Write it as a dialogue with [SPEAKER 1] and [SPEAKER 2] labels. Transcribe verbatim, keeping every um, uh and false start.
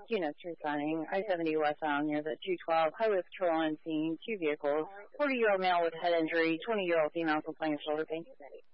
[SPEAKER 1] Units responding. I seventy westbound near the two twelve highway patrol on scene. Two vehicles. forty-year-old male with head injury. twenty-year-old female complaining of shoulder pain.